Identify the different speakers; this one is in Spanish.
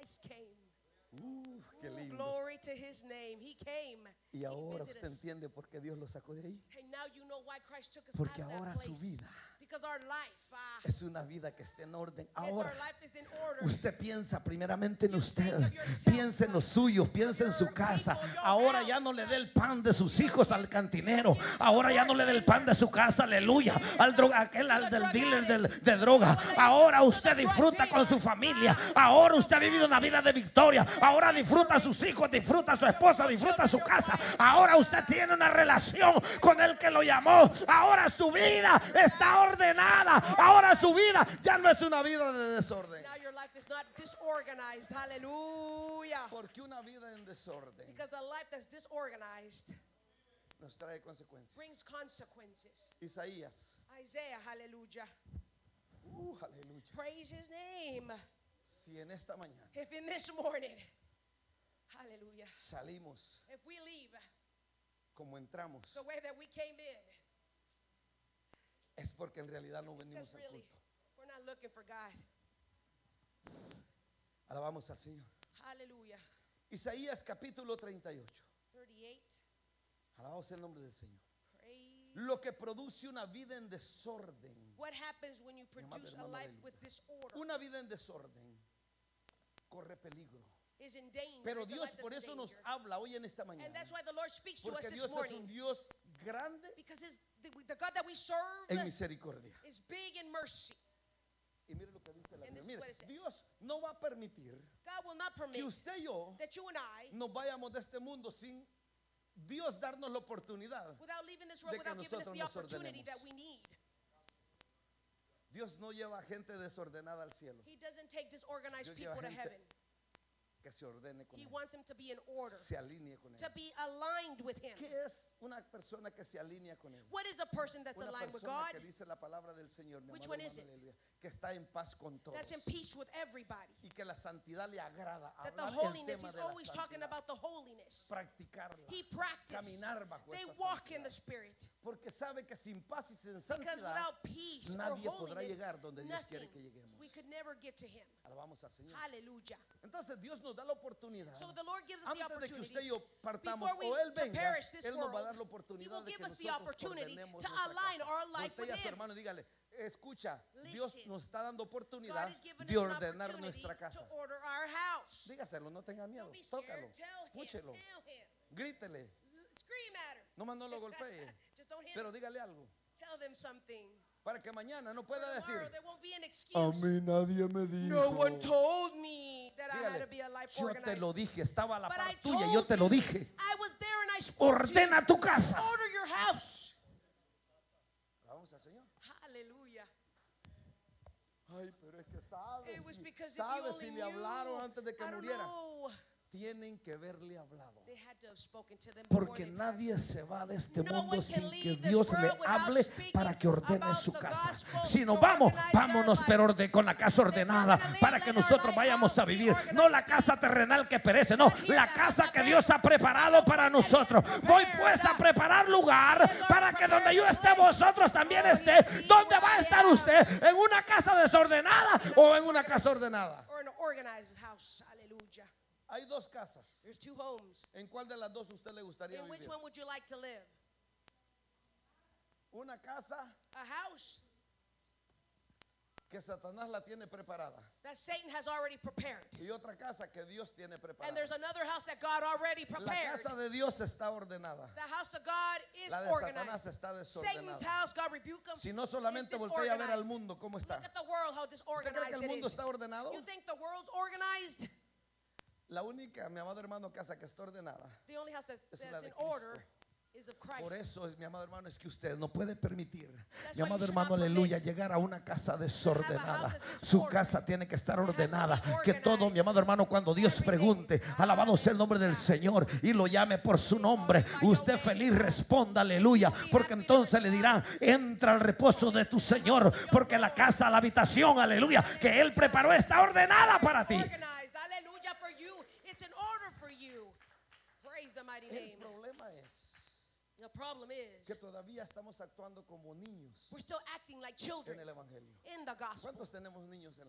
Speaker 1: Christ came.
Speaker 2: Qué
Speaker 1: Ooh,
Speaker 2: lindo.
Speaker 1: glory to his name. He came.
Speaker 2: Y
Speaker 1: He
Speaker 2: ahora
Speaker 1: visited
Speaker 2: usted
Speaker 1: us.
Speaker 2: entiende por qué Dios lo sacó de ahí.
Speaker 1: And now you know why Christ took us
Speaker 2: Porque
Speaker 1: out of
Speaker 2: ahora
Speaker 1: that
Speaker 2: su
Speaker 1: place.
Speaker 2: vida
Speaker 1: Because our life,
Speaker 2: es una vida que esté en orden.
Speaker 1: our
Speaker 2: Ahora
Speaker 1: life is in order.
Speaker 2: usted piensa primeramente en
Speaker 1: You
Speaker 2: usted,
Speaker 1: think of yourself,
Speaker 2: piensa en los suyos, piensa en su
Speaker 1: your
Speaker 2: casa.
Speaker 1: people, your
Speaker 2: Ahora ya
Speaker 1: house.
Speaker 2: no le dé el pan de sus hijos al cantinero. Ahora ya no le dé el pan de su casa, aleluya, al al del dealer de droga. Ahora usted disfruta con su familia. Ahora usted ha vivido una vida de victoria. Ahora disfruta a sus hijos, disfruta a su esposa, disfruta a su casa. Ahora usted tiene una relación con el que lo llamó. Ahora su vida está ordenada. Ahora su vida ya no es una vida de desorden.
Speaker 1: Now your life is not disorganized. Hallelujah.
Speaker 2: Porque una vida en desorden
Speaker 1: Because a life that's disorganized
Speaker 2: nos trae consecuencias.
Speaker 1: brings consequences.
Speaker 2: Isaías,
Speaker 1: Isaiah, hallelujah.
Speaker 2: aleluya.
Speaker 1: Praise his name.
Speaker 2: Si en esta mañana
Speaker 1: If in this morning, hallelujah,
Speaker 2: salimos
Speaker 1: if we leave
Speaker 2: como entramos,
Speaker 1: the way that we came in,
Speaker 2: es porque en realidad no
Speaker 1: it's
Speaker 2: venimos
Speaker 1: because
Speaker 2: al
Speaker 1: really
Speaker 2: culto.
Speaker 1: we're not looking for God.
Speaker 2: Alabamos al Señor.
Speaker 1: Hallelujah.
Speaker 2: Isaías capítulo 38.
Speaker 1: 38.
Speaker 2: Alabamos el nombre del Señor.
Speaker 1: Praise.
Speaker 2: Lo que produce una vida en desorden.
Speaker 1: What happens when you
Speaker 2: Mi amado
Speaker 1: produce a
Speaker 2: hermano,
Speaker 1: life
Speaker 2: aleluya.
Speaker 1: with disorder?
Speaker 2: Una vida en desorden corre peligro.
Speaker 1: Is in danger.
Speaker 2: Pero
Speaker 1: It's a
Speaker 2: Dios
Speaker 1: life
Speaker 2: por
Speaker 1: that's in
Speaker 2: eso nos
Speaker 1: danger.
Speaker 2: habla hoy en esta
Speaker 1: And
Speaker 2: mañana.
Speaker 1: that's why the Lord speaks to us
Speaker 2: Porque
Speaker 1: this
Speaker 2: Dios es
Speaker 1: morning.
Speaker 2: un Dios grande
Speaker 1: Because the God that we serve
Speaker 2: en misericordia.
Speaker 1: is big in mercy.
Speaker 2: Y mire lo que dice la
Speaker 1: And
Speaker 2: Biblia.
Speaker 1: this is
Speaker 2: Mire,
Speaker 1: what it says.
Speaker 2: Dios no va a permitir
Speaker 1: God will not permit
Speaker 2: que usted y yo
Speaker 1: that you and I,
Speaker 2: nos vayamos de este mundo sin Dios darnos la oportunidad.
Speaker 1: without leaving this world,
Speaker 2: de que
Speaker 1: without giving us
Speaker 2: nosotros
Speaker 1: the
Speaker 2: nos
Speaker 1: opportunity
Speaker 2: ordenemos.
Speaker 1: that we need.
Speaker 2: Dios no lleva gente desordenada al cielo.
Speaker 1: He doesn't take disorganized
Speaker 2: Dios lleva
Speaker 1: people to
Speaker 2: gente
Speaker 1: heaven.
Speaker 2: que se ordene con
Speaker 1: He
Speaker 2: él,
Speaker 1: wants him to be in order,
Speaker 2: se alinee con él.
Speaker 1: to be aligned with him.
Speaker 2: ¿Qué es una persona que se alinea con él?
Speaker 1: What is a person that's
Speaker 2: Una
Speaker 1: aligned with
Speaker 2: persona
Speaker 1: God?
Speaker 2: que dice la palabra del Señor, mi
Speaker 1: Which
Speaker 2: amado
Speaker 1: one is
Speaker 2: hermano, aleluya, que está en paz con todos
Speaker 1: That's in peace with everybody.
Speaker 2: y que la santidad le agrada.
Speaker 1: That the
Speaker 2: Hablar el
Speaker 1: holiness,
Speaker 2: tema
Speaker 1: he's
Speaker 2: de la
Speaker 1: always talking
Speaker 2: santidad,
Speaker 1: about the holiness.
Speaker 2: practicarla,
Speaker 1: He practiced.
Speaker 2: caminar bajo
Speaker 1: They
Speaker 2: esa
Speaker 1: walk in the
Speaker 2: santidad.
Speaker 1: Spirit.
Speaker 2: Porque sabe que sin paz y sin
Speaker 1: Because
Speaker 2: santidad
Speaker 1: without peace or
Speaker 2: nadie podrá
Speaker 1: holiness,
Speaker 2: llegar donde Dios quiere
Speaker 1: nothing,
Speaker 2: que lleguemos.
Speaker 1: we could never get to him.
Speaker 2: Alabamos al Señor.
Speaker 1: Hallelujah.
Speaker 2: Entonces Dios nos da la oportunidad.
Speaker 1: So the Lord gives us the
Speaker 2: Antes de que
Speaker 1: opportunity.
Speaker 2: usted y yo partamos
Speaker 1: Before we
Speaker 2: o Él
Speaker 1: to
Speaker 2: venga,
Speaker 1: perish this
Speaker 2: Él nos va a
Speaker 1: world,
Speaker 2: dar la
Speaker 1: He
Speaker 2: oportunidad
Speaker 1: will
Speaker 2: de
Speaker 1: give
Speaker 2: que
Speaker 1: us the
Speaker 2: nosotros
Speaker 1: opportunity
Speaker 2: ordenemos
Speaker 1: to
Speaker 2: nuestra
Speaker 1: align
Speaker 2: casa.
Speaker 1: our life
Speaker 2: Voltea a
Speaker 1: with
Speaker 2: su
Speaker 1: Him.
Speaker 2: hermano y dígale, escucha, Dios
Speaker 1: Listen.
Speaker 2: nos está dando
Speaker 1: God
Speaker 2: oportunidad
Speaker 1: is giving
Speaker 2: de
Speaker 1: us an
Speaker 2: ordenar
Speaker 1: opportunity
Speaker 2: nuestra
Speaker 1: to
Speaker 2: casa.
Speaker 1: order our house.
Speaker 2: Dígaselo, no tenga miedo,
Speaker 1: Don't be scared.
Speaker 2: tócalo,
Speaker 1: Tell him.
Speaker 2: púchelo,
Speaker 1: Tell him.
Speaker 2: grítele,
Speaker 1: Scream at him.
Speaker 2: nomás no lo golpee,
Speaker 1: Just don't hit
Speaker 2: pero
Speaker 1: him.
Speaker 2: dígale algo
Speaker 1: Tell them something.
Speaker 2: para que mañana no pueda decir,
Speaker 1: Tomorrow there won't be an
Speaker 2: a
Speaker 1: excuse.
Speaker 2: mí nadie me
Speaker 1: No one
Speaker 2: dijo.
Speaker 1: told me that I had
Speaker 2: Dígale,
Speaker 1: to be a life
Speaker 2: yo te
Speaker 1: organized.
Speaker 2: lo dije, estaba a la
Speaker 1: But
Speaker 2: par
Speaker 1: I
Speaker 2: tuya, yo
Speaker 1: told
Speaker 2: te lo
Speaker 1: you.
Speaker 2: dije.
Speaker 1: I was there and I spoke to
Speaker 2: Ordena
Speaker 1: you.
Speaker 2: tu casa.
Speaker 1: Order your house.
Speaker 2: Vamos al Señor.
Speaker 1: Hallelujah.
Speaker 2: Ay, pero es que sabes,
Speaker 1: It was because if
Speaker 2: sabes
Speaker 1: you
Speaker 2: si
Speaker 1: only
Speaker 2: le hablaron
Speaker 1: knew,
Speaker 2: antes de que
Speaker 1: I don't
Speaker 2: muriera.
Speaker 1: know.
Speaker 2: Tienen que haberle hablado.
Speaker 1: They had to have spoken to them before
Speaker 2: Porque
Speaker 1: they
Speaker 2: nadie se va de este
Speaker 1: No
Speaker 2: mundo
Speaker 1: one
Speaker 2: sin
Speaker 1: can
Speaker 2: que
Speaker 1: leave this
Speaker 2: Dios le
Speaker 1: world without
Speaker 2: hable
Speaker 1: speaking
Speaker 2: para que ordene
Speaker 1: about
Speaker 2: su
Speaker 1: the
Speaker 2: casa.
Speaker 1: gospel
Speaker 2: Si nos
Speaker 1: to
Speaker 2: vamos,
Speaker 1: organize their
Speaker 2: vámonos
Speaker 1: life.
Speaker 2: pero con la casa ordenada
Speaker 1: If we're gonna
Speaker 2: para
Speaker 1: leave,
Speaker 2: que
Speaker 1: let our
Speaker 2: nosotros
Speaker 1: life
Speaker 2: vayamos
Speaker 1: house
Speaker 2: a
Speaker 1: be
Speaker 2: vivir.
Speaker 1: organized.
Speaker 2: No la casa terrenal que perece, no,
Speaker 1: Not here,
Speaker 2: la
Speaker 1: the
Speaker 2: casa
Speaker 1: house
Speaker 2: que
Speaker 1: that
Speaker 2: Dios ha preparado para
Speaker 1: one that He has
Speaker 2: nosotros.
Speaker 1: prepared.
Speaker 2: Voy pues a preparar lugar
Speaker 1: He has
Speaker 2: para
Speaker 1: already
Speaker 2: que donde
Speaker 1: prepared
Speaker 2: yo
Speaker 1: the
Speaker 2: esté
Speaker 1: place.
Speaker 2: vosotros también
Speaker 1: Oh,
Speaker 2: esté.
Speaker 1: yes, be
Speaker 2: ¿Dónde
Speaker 1: where
Speaker 2: va a
Speaker 1: I
Speaker 2: estar
Speaker 1: am.
Speaker 2: usted? ¿En una casa desordenada o en una casa ordenada?
Speaker 1: Or an organized house. Hallelujah.
Speaker 2: Hay dos casas.
Speaker 1: There's two homes.
Speaker 2: ¿En cuál de las dos usted le gustaría
Speaker 1: In which
Speaker 2: vivir?
Speaker 1: one would you like to live?
Speaker 2: Una casa
Speaker 1: A house
Speaker 2: que Satanás la tiene preparada
Speaker 1: that Satan has already prepared.
Speaker 2: y otra casa que Dios tiene
Speaker 1: And
Speaker 2: preparada.
Speaker 1: there's another house that God already
Speaker 2: La
Speaker 1: prepared.
Speaker 2: casa de Dios está ordenada.
Speaker 1: The house of God is
Speaker 2: La de Satanás
Speaker 1: organized.
Speaker 2: está
Speaker 1: Satan's
Speaker 2: desordenada.
Speaker 1: house, God rebuke him.
Speaker 2: Si no solamente
Speaker 1: is
Speaker 2: voltea a ver al
Speaker 1: disorganized.
Speaker 2: mundo cómo está.
Speaker 1: Look at the world, how
Speaker 2: ¿Usted
Speaker 1: disorganized
Speaker 2: cree que el
Speaker 1: it
Speaker 2: mundo
Speaker 1: is.
Speaker 2: está ordenado?
Speaker 1: You think the world's organized?
Speaker 2: La única, mi amado hermano, casa que está ordenada.
Speaker 1: The only house
Speaker 2: Es
Speaker 1: that's
Speaker 2: la de
Speaker 1: in
Speaker 2: Cristo.
Speaker 1: order is of Christ.
Speaker 2: Por eso es, mi amado hermano, es que usted no puede permitir,
Speaker 1: That's
Speaker 2: mi
Speaker 1: why
Speaker 2: amado
Speaker 1: you should
Speaker 2: hermano,
Speaker 1: not permit
Speaker 2: aleluya, llegar a una casa desordenada.
Speaker 1: that's
Speaker 2: Su
Speaker 1: disordered.
Speaker 2: casa tiene que estar
Speaker 1: It has to be
Speaker 2: ordenada. Que todo,
Speaker 1: organized.
Speaker 2: mi amado hermano, cuando Dios
Speaker 1: Everything.
Speaker 2: pregunte, alabado sea el nombre del Señor, y lo llame por su nombre, usted feliz responda, aleluya, porque entonces le dirán, entra al reposo de tu Señor, porque la casa, la habitación, aleluya, que Él preparó está ordenada para ti.
Speaker 1: Organized. Hallelujah for you. It's in order for you. Praise the mighty
Speaker 2: El
Speaker 1: name.
Speaker 2: problema es
Speaker 1: The problem is
Speaker 2: que todavía estamos actuando como niños
Speaker 1: we're still acting like
Speaker 2: en
Speaker 1: children
Speaker 2: el Evangelio.
Speaker 1: in the gospel.
Speaker 2: ¿Cuántos tenemos niños en